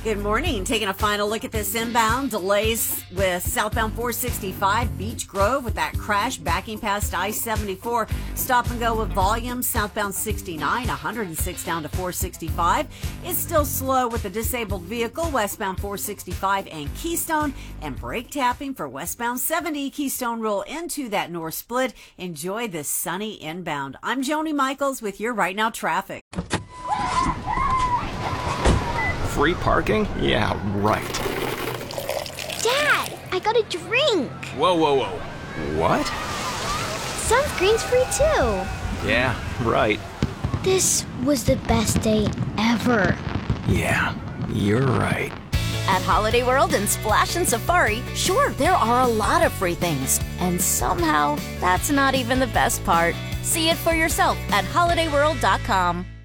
Good morning. Taking a final look at this inbound. Delays with southbound 465 Beach Grove with that crash backing past I-74. Stop and go with volume. Southbound 69, 106 down to 465. It's still slow with the disabled vehicle westbound 465 and Keystone. And brake tapping for westbound 70. Keystone roll into that north split. Enjoy this sunny inbound. I'm Joni Michaels with your Right Now traffic. Free parking? Yeah, right. Dad, I got a drink. Whoa. What? Sunscreen's free too. Yeah, right. This was the best day ever. Yeah, you're right. At Holiday World and Splash and Safari, sure, there are a lot of free things. And somehow, that's not even the best part. See it for yourself at holidayworld.com.